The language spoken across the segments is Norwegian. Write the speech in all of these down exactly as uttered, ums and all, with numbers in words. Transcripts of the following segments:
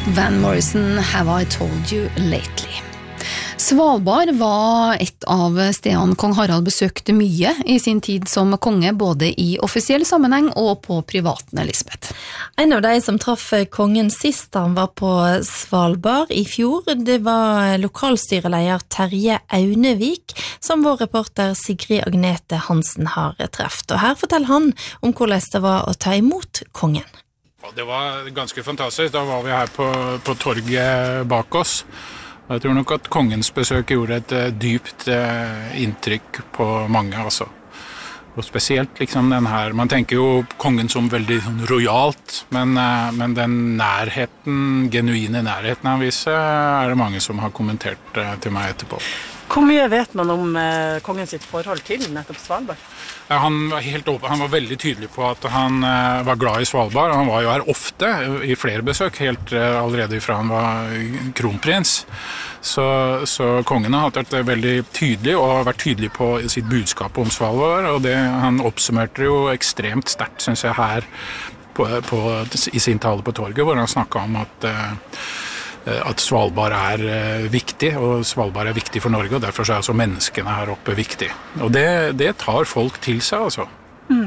Van Morrison, Have I Told You Lately. Svalbard var et av stedene kong Harald besøkte mye i sin tid som konge, både i offisiell sammenheng og på privaten, Elisabeth. En av de som traff kongen sist han var på Svalbard i fjor, det var lokalstyreleder Terje Aunevik, som vår reporter Sigrid Agnete Hansen har treft. Og her forteller han om hvordan det var å ta imot kongen. Det var ganske fantastisk. Da var vi her på, på torget bak oss. Jeg tror nok at kongens besøk gjorde et uh, dypt uh, inntrykk på mange, altså. Og spesielt liksom den her, man tenker jo kongen som veldig sånn, rojalt, men, uh, men den nærheten, genuine nærheten han viser, er det mange som har kommentert uh, til meg etterpå. Hvor mye vet man om uh, kongens sitt forhold til nettopp Svalbard? Ja, han var helt åpen, han var veldig tydelig på at han uh, var glad i Svalbard. Han var jo her ofte, i flere besøk, helt uh, allerede fra han var kronprins. Så, så kongen har vært veldig tydelig og har vært tydelig på sitt budskap om Svalbard, og det, han oppsummerte jo ekstremt sterkt, synes jeg, her på, på, i sin tale på torget, hvor han snakket om at uh, at Svalbard er viktig, og Svalbard er viktig for Norge, og derfor er også menneskene her oppe viktig. Og det, det tar folk til seg, altså. Mm.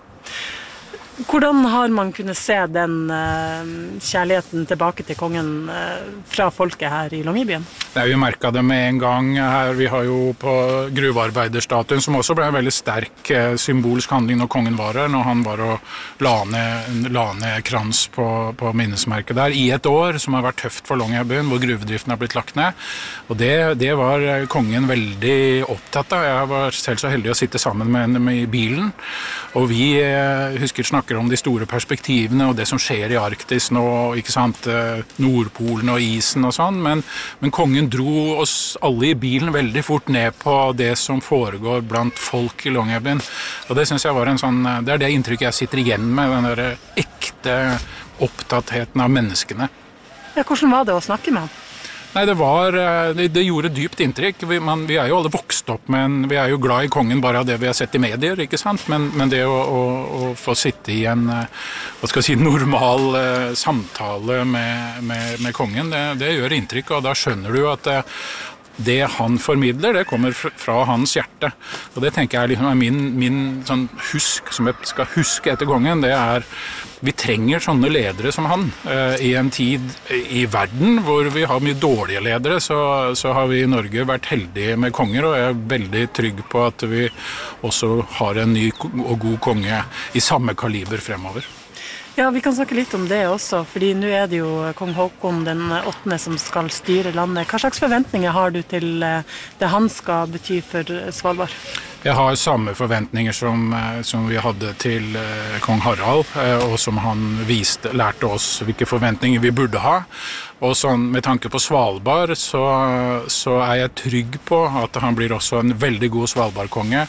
Hvordan har man kunnet se den uh, kjærligheten tilbake til kongen uh, fra folket her i Longyearbyen? Det er jo merket det med en gang her. Vi har jo på gruvearbeiderstatuen, som også ble en veldig sterk uh, symbolsk handling når kongen var her, når han var og la ned, la ned krans på, på minnesmerket der i et år, som har vært tøft for Longyearbyen, hvor gruvedriften har blitt lagt ned. Og det, det var kongen veldig opptatt av. Jeg var selv så heldig å sitte sammen med henne i bilen, og vi uh, husker snakke om de store perspektivene og det som skjer i Arktis nå, ikke sant, Nordpolen og isen og sånn, men, men kongen dro oss alle i bilen veldig fort ned på det som foregår blant folk i Longyearbyen. Og det synes jeg var en sånn, det er det inntrykket jeg sitter igjen med, den der ekte opptattheten av menneskene. Ja, hvordan var det å snakke med ham? Nei, det var, det, det gjorde dypt inntrykk. Vi, man, vi er jo alle vokst opp, men vi er jo glad i kongen bare av det vi har sett i medier, ikke sant? Men, men det å, å, å få sitte i en, hva skal jeg si, normal uh, samtale med, med, med kongen, det, det gjør inntrykk, og da skjønner du at uh, det han formidler, det kommer fra, fra hans hjerte. Og det tenker jeg liksom er min, min sånn husk, som jeg skal huske etter kongen, det er vi trenger sånne ledere som han. Uh, I en tid i verden hvor vi har mye dårlige ledere, så, så har vi i Norge vært heldige med konger, og jeg er veldig trygg på at vi også har en ny og god konge i samme kaliber fremover. Ja, vi kan snakke litt om det også, fordi nå er det jo kong Håkon den åttende som skal styre landet. Hva slags forventninger har du til det han skal bety for Svalbard? Jeg har samme forventninger som, som vi hadde til uh, kong Harald, uh, og som han viste, lærte oss hvilke forventninger vi burde ha. Og sånn, med tanke på Svalbard, så, så er jeg trygg på at han blir også en veldig god Svalbardkonge.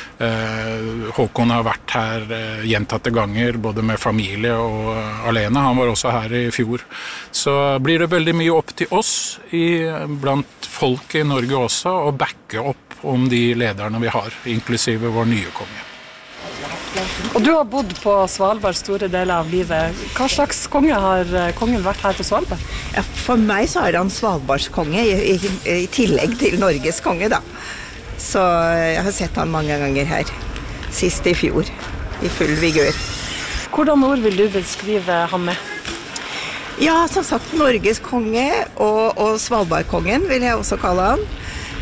Uh, Håkon har vært her uh, gjentatte ganger, både med familie og uh, alene. Han var også her i fjor. Så blir det veldig mye opp til oss, i, blant folk i Norge også, å backe opp om de lederne vi har, inklusive vår nye konge. Og du har bodd på Svalbard store deler av livet. Hva slags konge har kongen vært her på Svalbard? Ja, for meg så er han Svalbards konge, i, i, i tillegg til Norges konge da. Så jeg har sett han mange ganger her, sist i fjor, i full vigør. Hvordan ord vil du beskrive han med? Ja, som sagt, Norges konge og, og Svalbardkongen vil jeg også kalle han.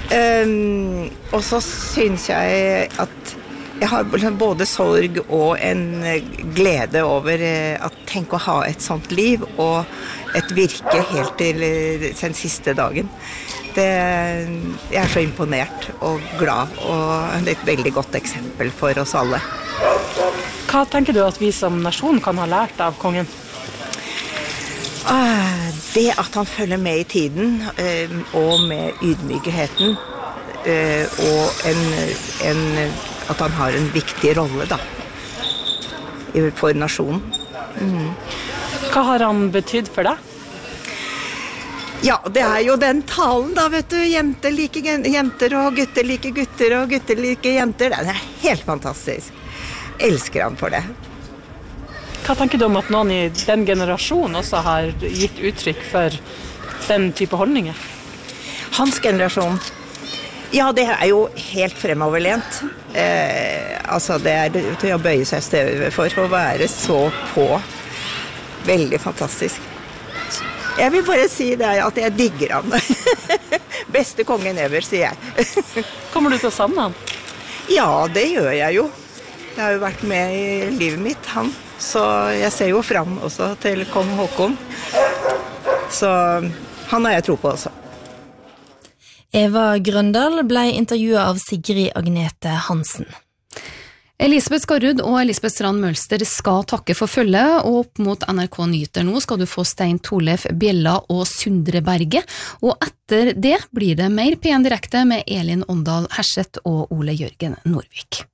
Um, og så synes jeg at jeg har både sorg og en glede over at tenk å ha et sånt liv og et virke helt til den siste dagen. Det, jeg er så imponert og glad, og det er et veldig godt eksempel for oss alle. Hva tenker du at vi som nasjon kan ha lært av kongen? Det at han følger med i tiden, og med ydmykheten, og en, en, at han har en viktig rolle da, for nasjonen. Mm. Hva har han betydd for deg? Ja, det er jo den talen da, vet du. Jenter liker jenter, og gutter liker gutter, og gutter liker jenter. Det er helt fantastisk. Elsker han for det. hva tenker du om at noen i den generasjonen også har gitt uttrykk for den type holdninger? Hans generasjon, ja, det er jo helt fremoverlent. Eh, altså, det er til å bøye seg støvet for å være så på. Veldig fantastisk. Jeg vil bare si det at jeg digger han. Beste kongen ever, sier jeg. Kommer du til å savne han? Ja, det gjør jeg jo. Det har jo vært med i livet mitt, han. Så jeg ser jo fram også til kong Håkon. Så han har jeg tro på også. Eva Grøndal ble intervjuet av Sigrid Agnete Hansen. Elisabeth Skarrud og Elisabeth Strand Mølster skal takke for følge, og opp mot N R K Nyheter nå skal du få Stein Torleif Bjella og Sundre Berge, og etter det blir det mer P en Direkte med Elin Åndal Herseth og Ole Jørgen Norvik.